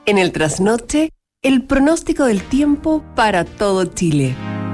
En el trasnoche, el pronóstico del tiempo para todo Chile.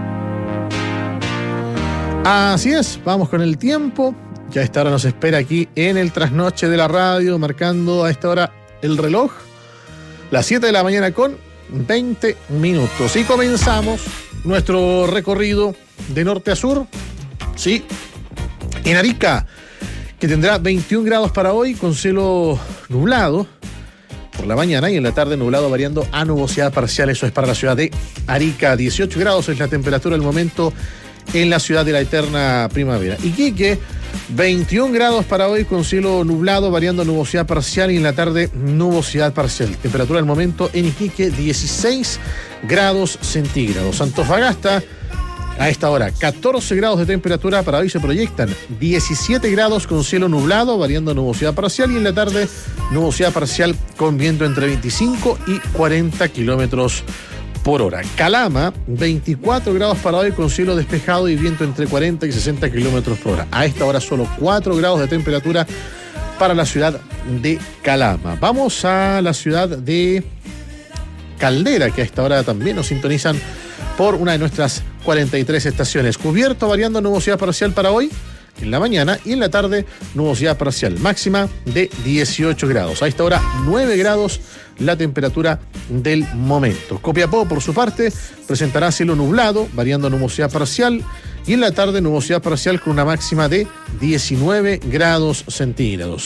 Así es, vamos con el tiempo. Ya a esta hora nos espera aquí en el trasnoche de la radio, marcando a esta hora el reloj, las 7 de la mañana con 20 minutos. Y comenzamos nuestro recorrido de norte a sur, sí, en Arica, que tendrá 21 grados para hoy con cielo nublado por la mañana y en la tarde nublado variando a nubosidad parcial. Eso es para la ciudad de Arica. 18 grados es la temperatura del momento en la ciudad de la eterna primavera. Iquique, 21 grados para hoy con cielo nublado variando a nubosidad parcial y en la tarde nubosidad parcial. Temperatura del momento en Iquique 16 grados centígrados. Antofagasta, a esta hora 14 grados de temperatura, para hoy se proyectan 17 grados con cielo nublado variando a nubosidad parcial y en la tarde nubosidad parcial con viento entre 25 y 40 kilómetros por hora. Calama, 24 grados para hoy con cielo despejado y viento entre 40 y 60 kilómetros por hora. A esta hora solo 4 grados de temperatura para la ciudad de Calama. Vamos a la ciudad de Caldera, que a esta hora también nos sintonizan por una de nuestras 43 estaciones. Cubierto variando nubosidad parcial para hoy en la mañana y en la tarde nubosidad parcial, máxima de 18 grados. A esta hora 9 grados la temperatura del momento. Copiapó, por su parte, presentará cielo nublado variando nubosidad parcial y en la tarde nubosidad parcial con una máxima de 19 grados centígrados.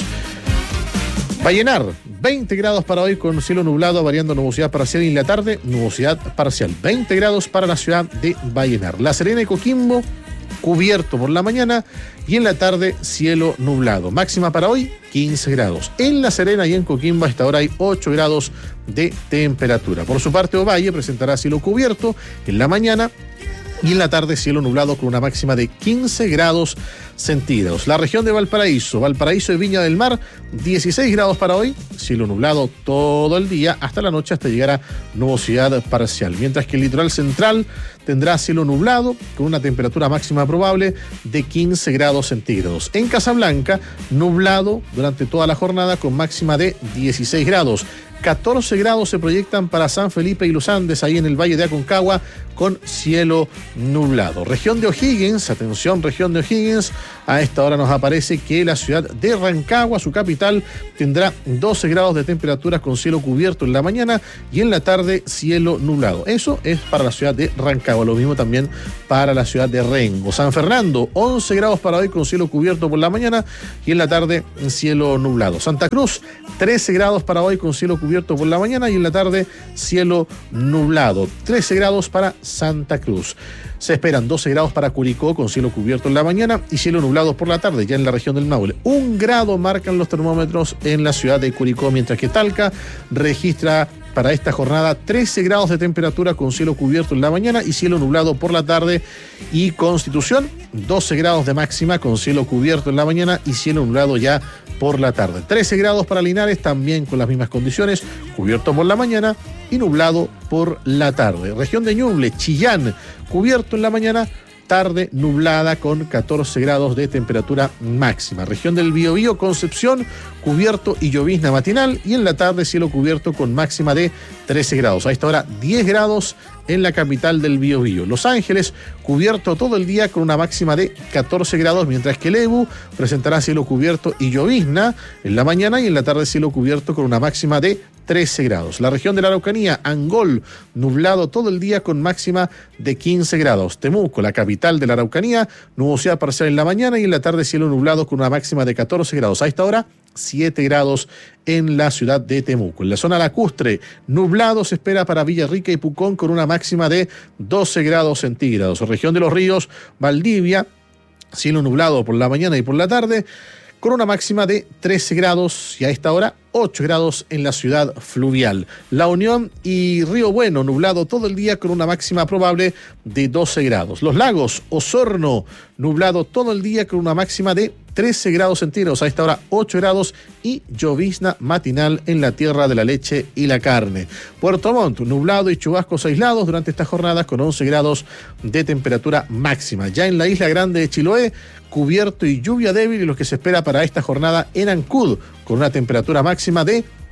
Vallenar, 20 grados para hoy con cielo nublado variando nubosidad parcial y en la tarde nubosidad parcial. 20 grados para la ciudad de Vallenar. La Serena y Coquimbo, cubierto por la mañana y en la tarde cielo nublado. Máxima para hoy 15 grados. En La Serena y en Coquimbo a esta hora hay 8 grados de temperatura. Por su parte, Ovalle presentará cielo cubierto en la mañana y en la tarde cielo nublado con una máxima de 15 grados centígrados. La región de Valparaíso y Viña del Mar, 16 grados para hoy, cielo nublado todo el día hasta la noche, hasta llegar a nubosidad parcial. Mientras que el litoral central tendrá cielo nublado con una temperatura máxima probable de 15 grados centígrados. En Casablanca, nublado durante toda la jornada con máxima de 16 grados. 14 grados se proyectan para San Felipe y Los Andes, ahí en el Valle de Aconcagua, con cielo nublado. Región de O'Higgins, atención, región de O'Higgins, a esta hora nos aparece que la ciudad de Rancagua, su capital, tendrá 12 grados de temperatura con cielo cubierto en la mañana y en la tarde cielo nublado. Eso es para la ciudad de Rancagua, lo mismo también para la ciudad de Rengo. San Fernando, 11 grados para hoy con cielo cubierto por la mañana y en la tarde cielo nublado. Santa Cruz, 13 grados para hoy con cielo cubierto por la mañana y en la tarde cielo nublado. 13 grados para Santa Cruz. Se esperan 12 grados para Curicó con cielo cubierto en la mañana y cielo nublado por la tarde, ya en la región del Maule. 1 grado marcan los termómetros en la ciudad de Curicó, mientras que Talca registra para esta jornada 13 grados de temperatura con cielo cubierto en la mañana y cielo nublado por la tarde. Y Constitución, 12 grados de máxima con cielo cubierto en la mañana y cielo nublado ya por la tarde. 13 grados para Linares, también con las mismas condiciones, cubierto por la mañana y nublado por la tarde. Región de Ñuble, Chillán, cubierto en la mañana, tarde nublada con 14 grados de temperatura máxima. Región del Biobío, Concepción, cubierto y llovizna matinal y en la tarde cielo cubierto con máxima de 13 grados. A esta hora 10 grados en la capital del Biobío. Los Ángeles, cubierto todo el día con una máxima de 14 grados, mientras que Lebu presentará cielo cubierto y llovizna en la mañana y en la tarde cielo cubierto con una máxima de 13 grados. La región de la Araucanía, Angol, nublado todo el día con máxima de 15 grados. Temuco, la capital de la Araucanía, nubosidad parcial en la mañana y en la tarde cielo nublado con una máxima de 14 grados. A esta hora 7 grados en la ciudad de Temuco. En la zona lacustre, nublado se espera para Villarrica y Pucón con una máxima de 12 grados centígrados. Región de los Ríos, Valdivia, cielo nublado por la mañana y por la tarde, con una máxima de 13 grados y a esta hora 8 grados en la ciudad fluvial. La Unión y Río Bueno, nublado todo el día con una máxima probable de 12 grados. Los Lagos, Osorno, nublado todo el día con una máxima de 13 grados centígrados. A esta hora 8 grados y llovizna matinal en la Tierra de la Leche y la Carne. Puerto Montt, nublado y chubascos aislados durante estas jornadas con 11 grados de temperatura máxima. Ya en la Isla Grande de Chiloé, cubierto y lluvia débil y lo que se espera para esta jornada en Ancud, con una temperatura máxima de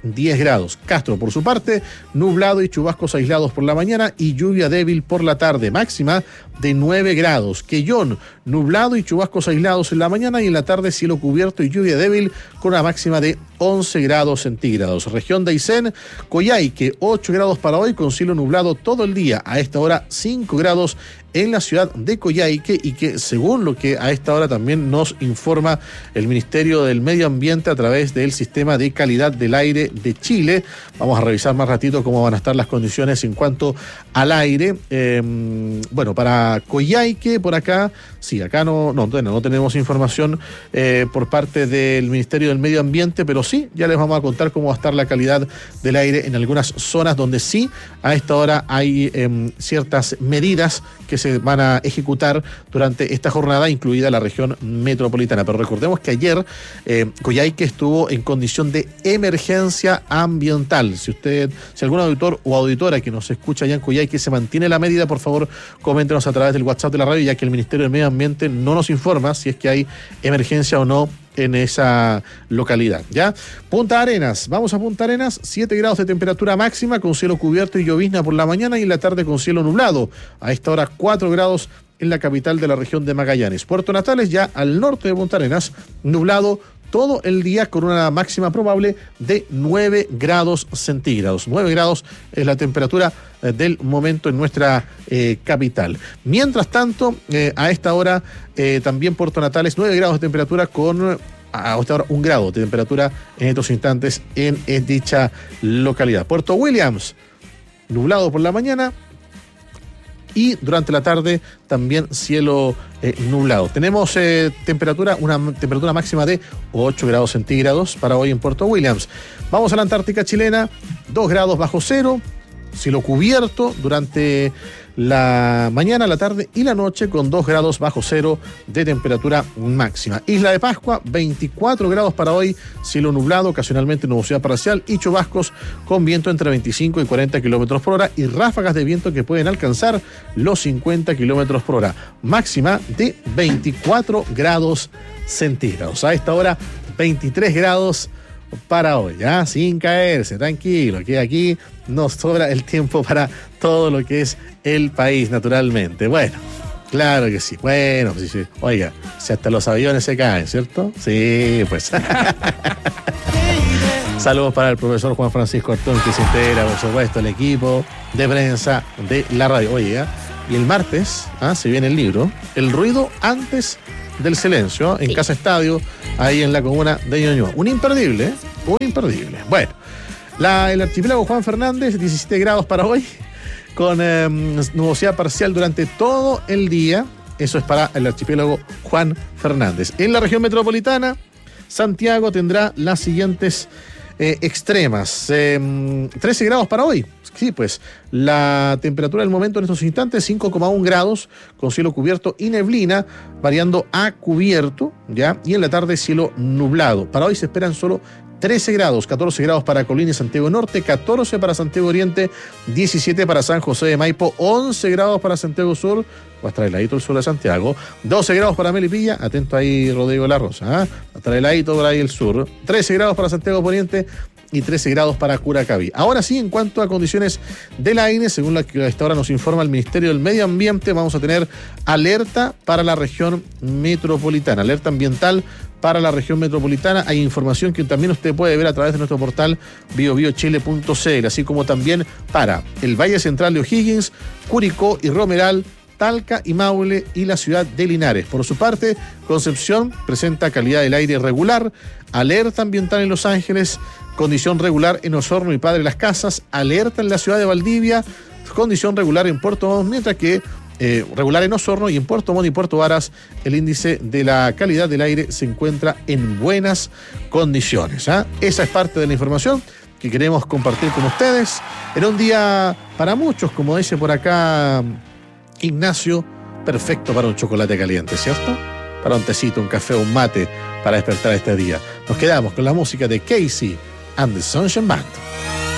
10 grados. Castro, por su parte, nublado y chubascos aislados por la mañana y lluvia débil por la tarde, máxima de 9 grados. Quellón, nublado y chubascos aislados en la mañana y en la tarde cielo cubierto y lluvia débil con una máxima de 11 grados centígrados. Región de Aysén, Coyhaique, 8 grados para hoy con cielo nublado todo el día. A esta hora 5 grados en la ciudad de Coyhaique y que según lo que a esta hora también nos informa el Ministerio del Medio Ambiente a través del Sistema de Calidad del Aire de Chile. Vamos a revisar más ratito cómo van a estar las condiciones en cuanto al aire. Bueno, para Coyhaique, por acá, sí, acá no tenemos información por parte del Ministerio del Medio Ambiente, pero sí, ya les vamos a contar cómo va a estar la calidad del aire en algunas zonas donde sí, a esta hora hay ciertas medidas que se van a ejecutar durante esta jornada, incluida la región metropolitana. Pero recordemos que ayer Coyhaique estuvo en condición de emergencia ambiental. Si algún auditor o auditora que nos escucha allá en Coyhaique se mantiene la medida, por favor, coméntenos a través del WhatsApp de la radio, ya que el Ministerio del Medio Ambiente no nos informa si es que hay emergencia o no en esa localidad, ¿ya? Punta Arenas, vamos a Punta Arenas, 7 grados de temperatura máxima con cielo cubierto y llovizna por la mañana y en la tarde con cielo nublado. A esta hora 4 grados en la capital de la región de Magallanes. Puerto Natales, ya al norte de Punta Arenas, nublado todo el día con una máxima probable de 9 grados centígrados. 9 grados es la temperatura del momento en nuestra capital. Mientras tanto, a esta hora también Puerto Natales, 9 grados de temperatura con a esta hora 1 grado de temperatura en estos instantes en dicha localidad. Puerto Williams, nublado por la mañana y durante la tarde también cielo nublado. Tenemos una temperatura máxima de 8 grados centígrados para hoy en Puerto Williams. Vamos a la Antártica chilena, 2 grados bajo cero, cielo cubierto durante la mañana, la tarde y la noche con 2 grados bajo cero de temperatura máxima. Isla de Pascua, 24 grados para hoy, cielo nublado, ocasionalmente nubosidad parcial y chubascos con viento entre 25 y 40 kilómetros por hora y ráfagas de viento que pueden alcanzar los 50 kilómetros por hora. Máxima de 24 grados centígrados. A esta hora, 23 grados para hoy, ¿ya? Sin caerse, tranquilo, que aquí nos sobra el tiempo para todo lo que es el país, naturalmente. Bueno, claro que sí. Bueno, sí. Oiga, si hasta los aviones se caen, ¿cierto? Sí, pues. Saludos para el profesor Juan Francisco Artón, que se integra, por supuesto, el equipo de prensa de la radio. Oiga, y el martes se viene el libro El ruido antes del silencio, en Casa Estadio, ahí en la comuna de Ñuñoa. Un imperdible. Bueno, el archipiélago Juan Fernández, 17 grados para hoy, con nubosidad parcial durante todo el día. Eso es para el archipiélago Juan Fernández. En la región metropolitana, Santiago tendrá las siguientes extremas. 13 grados para hoy. Sí, pues la temperatura del momento en estos instantes, 5,1 grados, con cielo cubierto y neblina, variando a cubierto, ¿ya? Y en la tarde cielo nublado. Para hoy se esperan solo 13 grados, 14 grados para Colina y Santiago Norte, 14 para Santiago Oriente, 17 para San José de Maipo, 11 grados para Santiago Sur, va a estar heladito el sur de Santiago, 12 grados para Melipilla, atento ahí Rodrigo de la Rosa, va a estar heladito por ahí el sur, 13 grados para Santiago Poniente y 13 grados para Curacaví. Ahora sí, en cuanto a condiciones del aire, según la que a esta hora nos informa el Ministerio del Medio Ambiente, vamos a tener alerta para la región metropolitana, alerta ambiental para la región metropolitana. Hay información que también usted puede ver a través de nuestro portal biobiochile.cl, así como también para el Valle Central de O'Higgins, Curicó y Romeral, Talca y Maule y la ciudad de Linares. Por su parte, Concepción presenta calidad del aire regular, alerta ambiental en Los Ángeles, condición regular en Osorno y Padre Las Casas, alerta en la ciudad de Valdivia, condición regular en Puerto Montt, mientras que regular en Osorno y en Puerto Montt y Puerto Varas el índice de la calidad del aire se encuentra en buenas condiciones. Esa es parte de la información que queremos compartir con ustedes en un día para muchos, como dice por acá Ignacio, perfecto para un chocolate caliente, ¿cierto? Para un tecito, un café, un mate para despertar este día. Nos quedamos con la música de Casey and the Sunshine Band.